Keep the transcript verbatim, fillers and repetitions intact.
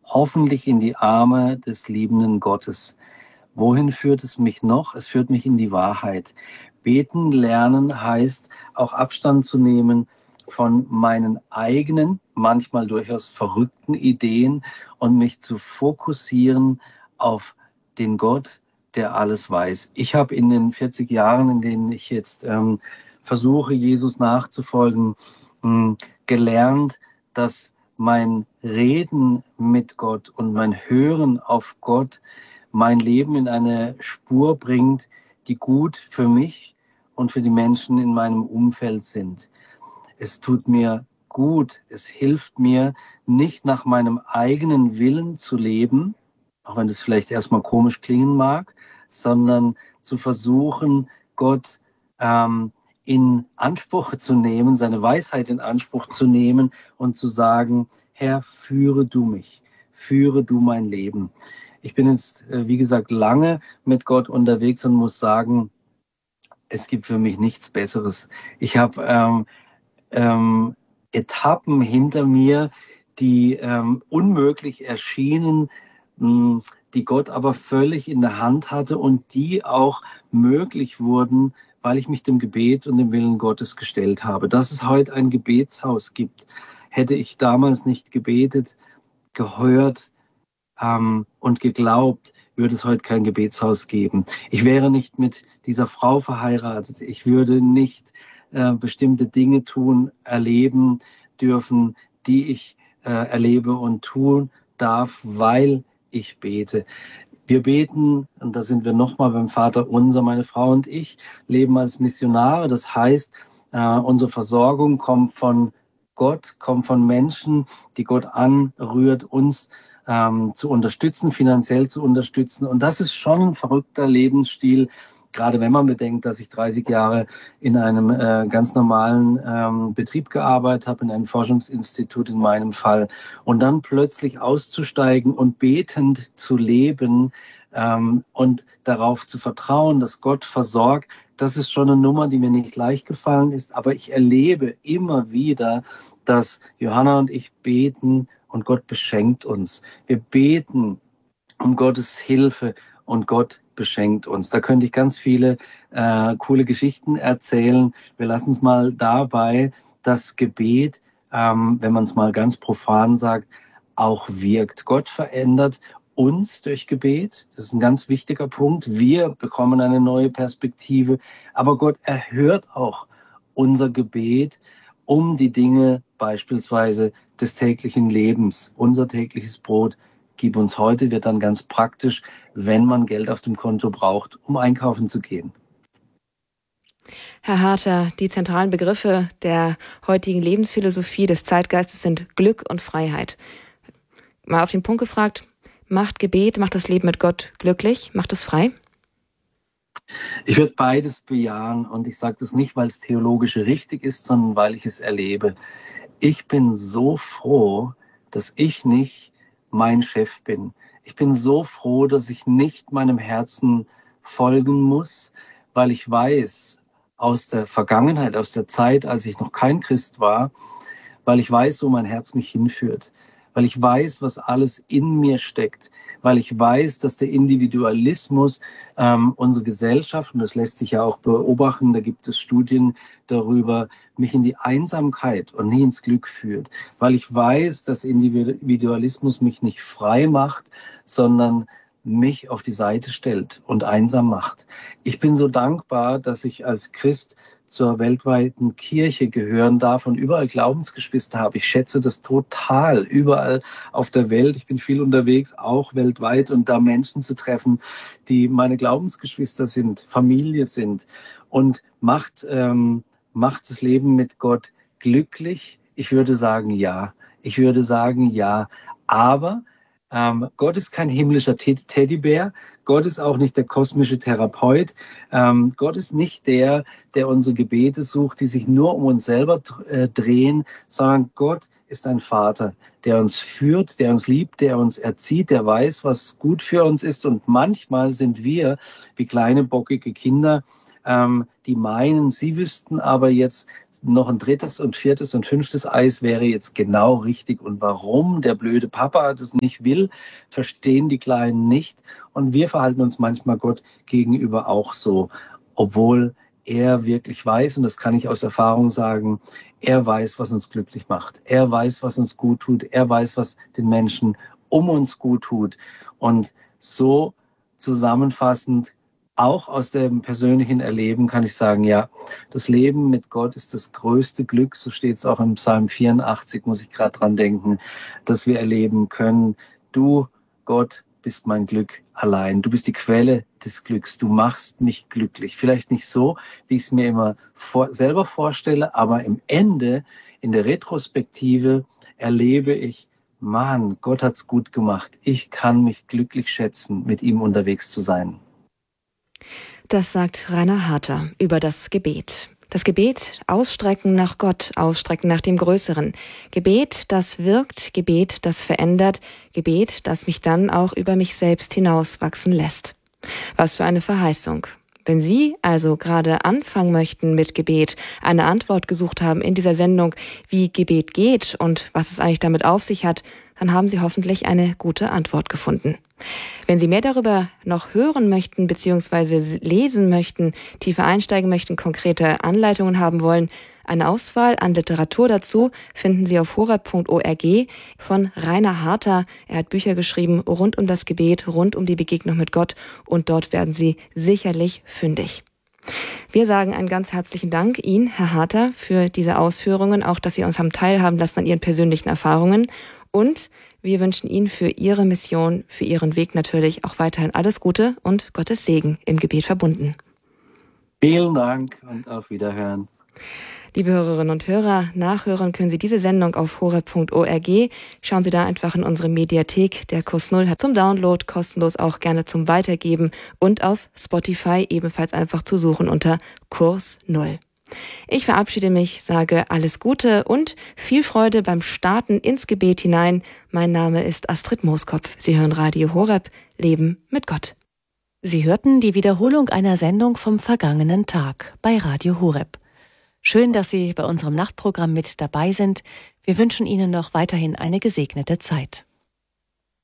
hoffentlich in die Arme des liebenden Gottes. Wohin führt es mich noch? Es führt mich in die Wahrheit. Beten lernen heißt auch Abstand zu nehmen von meinen eigenen, manchmal durchaus verrückten Ideen und mich zu fokussieren auf den Gott, der alles weiß. Ich habe in den vierzig Jahren, in denen ich jetzt ähm, versuche, Jesus nachzufolgen, mh, gelernt, dass mein Reden mit Gott und mein Hören auf Gott mein Leben in eine Spur bringt, die gut für mich und für die Menschen in meinem Umfeld sind. Es tut mir gut, es hilft mir, nicht nach meinem eigenen Willen zu leben, auch wenn das vielleicht erstmal komisch klingen mag, sondern zu versuchen, Gott ähm, in Anspruch zu nehmen, seine Weisheit in Anspruch zu nehmen und zu sagen, Herr, führe du mich, führe du mein Leben. Ich bin jetzt, wie gesagt, lange mit Gott unterwegs und muss sagen, es gibt für mich nichts Besseres. Ich habe ähm, ähm, Etappen hinter mir, die ähm, unmöglich erschienen, mh, die Gott aber völlig in der Hand hatte und die auch möglich wurden, weil ich mich dem Gebet und dem Willen Gottes gestellt habe. Dass es heute ein Gebetshaus gibt, hätte ich damals nicht gebetet, gehört ähm, und geglaubt, würde es heute kein Gebetshaus geben. Ich wäre nicht mit dieser Frau verheiratet. Ich würde nicht äh, bestimmte Dinge tun, erleben dürfen, die ich äh, erlebe und tun darf, weil ich bete. Wir beten, und da sind wir nochmal beim Vater unser, meine Frau und ich leben als Missionare. Das heißt, äh, unsere Versorgung kommt von Gott, kommt von Menschen, die Gott anrührt, uns ähm, zu unterstützen, finanziell zu unterstützen. Und das ist schon ein verrückter Lebensstil, gerade wenn man bedenkt, dass ich dreißig Jahre in einem äh, ganz normalen ähm, Betrieb gearbeitet habe, in einem Forschungsinstitut in meinem Fall. Und dann plötzlich auszusteigen und betend zu leben ähm, und darauf zu vertrauen, dass Gott versorgt, das ist schon eine Nummer, die mir nicht leicht gefallen ist. Aber ich erlebe immer wieder, dass Johanna und ich beten und Gott beschenkt uns. Wir beten um Gottes Hilfe und Gott beschenkt uns. Da könnte ich ganz viele äh, coole Geschichten erzählen. Wir lassen es mal dabei, dass Gebet, ähm, wenn man es mal ganz profan sagt, auch wirkt. Gott verändert uns durch Gebet. Das ist ein ganz wichtiger Punkt. Wir bekommen eine neue Perspektive. Aber Gott erhört auch unser Gebet um die Dinge beispielsweise des täglichen Lebens. Unser tägliches Brot gib uns heute wird dann ganz praktisch, wenn man Geld auf dem Konto braucht, um einkaufen zu gehen. Herr Harter, die zentralen Begriffe der heutigen Lebensphilosophie des Zeitgeistes sind Glück und Freiheit. Mal auf den Punkt gefragt, macht Gebet, macht das Leben mit Gott glücklich, macht es frei? Ich würde beides bejahen und ich sage das nicht, weil es theologisch richtig ist, sondern weil ich es erlebe. Ich bin so froh, dass ich nicht mein Chef bin. Ich bin so froh, dass ich nicht meinem Herzen folgen muss, weil ich weiß aus der Vergangenheit, aus der Zeit, als ich noch kein Christ war, weil ich weiß, wo mein Herz mich hinführt, weil ich weiß, was alles in mir steckt, weil ich weiß, dass der Individualismus ähm, unsere Gesellschaft, und das lässt sich ja auch beobachten, da gibt es Studien darüber, mich in die Einsamkeit und nie ins Glück führt, weil ich weiß, dass Individualismus mich nicht frei macht, sondern mich auf die Seite stellt und einsam macht. Ich bin so dankbar, dass ich als Christ zur weltweiten Kirche gehören darf und überall Glaubensgeschwister habe. Ich schätze das total, überall auf der Welt. Ich bin viel unterwegs, auch weltweit, und da Menschen zu treffen, die meine Glaubensgeschwister sind, Familie sind. Und macht, ähm, macht das Leben mit Gott glücklich? Ich würde sagen, ja. Ich würde sagen, ja. Aber ähm, Gott ist kein himmlischer Teddybär. Gott ist auch nicht der kosmische Therapeut. Ähm, Gott ist nicht der, der unsere Gebete sucht, die sich nur um uns selber äh, drehen, sondern Gott ist ein Vater, der uns führt, der uns liebt, der uns erzieht, der weiß, was gut für uns ist. Und manchmal sind wir wie kleine bockige Kinder, ähm, die meinen, sie wüssten aber jetzt noch ein drittes und viertes und fünftes Eis wäre jetzt genau richtig. Und warum der blöde Papa das nicht will, verstehen die Kleinen nicht. Und wir verhalten uns manchmal Gott gegenüber auch so, obwohl er wirklich weiß, und das kann ich aus Erfahrung sagen, er weiß, was uns glücklich macht. Er weiß, was uns gut tut. Er weiß, was den Menschen um uns gut tut. Und so zusammenfassend, auch aus dem persönlichen Erleben kann ich sagen, ja, das Leben mit Gott ist das größte Glück, so steht es auch im Psalm vierundachtzig, muss ich gerade dran denken, dass wir erleben können. Du, Gott, bist mein Glück allein. Du bist die Quelle des Glücks. Du machst mich glücklich. Vielleicht nicht so, wie ich es mir immer vor, selber vorstelle, aber im Ende, in der Retrospektive, erlebe ich, Mann, Gott hat's gut gemacht. Ich kann mich glücklich schätzen, mit ihm unterwegs zu sein. Das sagt Rainer Harter über das Gebet. Das Gebet, ausstrecken nach Gott, ausstrecken nach dem Größeren. Gebet, das wirkt, Gebet, das verändert, Gebet, das mich dann auch über mich selbst hinauswachsen lässt. Was für eine Verheißung. Wenn Sie also gerade anfangen möchten mit Gebet, eine Antwort gesucht haben in dieser Sendung, wie Gebet geht und was es eigentlich damit auf sich hat, dann haben Sie hoffentlich eine gute Antwort gefunden. Wenn Sie mehr darüber noch hören möchten bzw. lesen möchten, tiefer einsteigen möchten, konkrete Anleitungen haben wollen, eine Auswahl an Literatur dazu finden Sie auf horeb punkt org von Rainer Harter. Er hat Bücher geschrieben rund um das Gebet, rund um die Begegnung mit Gott und dort werden Sie sicherlich fündig. Wir sagen einen ganz herzlichen Dank Ihnen, Herr Harter, für diese Ausführungen, auch dass Sie uns haben teilhaben lassen an Ihren persönlichen Erfahrungen und wir wünschen Ihnen für Ihre Mission, für Ihren Weg natürlich auch weiterhin alles Gute und Gottes Segen im Gebet verbunden. Vielen Dank und auf Wiederhören. Liebe Hörerinnen und Hörer, nachhören können Sie diese Sendung auf horeb punkt org. Schauen Sie da einfach in unsere Mediathek. Der Kurs Null hat zum Download, kostenlos auch gerne zum Weitergeben und auf Spotify ebenfalls einfach zu suchen unter Kurs Null. Ich verabschiede mich, sage alles Gute und viel Freude beim Starten ins Gebet hinein. Mein Name ist Astrid Mooskopf. Sie hören Radio Horeb, Leben mit Gott. Sie hörten die Wiederholung einer Sendung vom vergangenen Tag bei Radio Horeb. Schön, dass Sie bei unserem Nachtprogramm mit dabei sind. Wir wünschen Ihnen noch weiterhin eine gesegnete Zeit.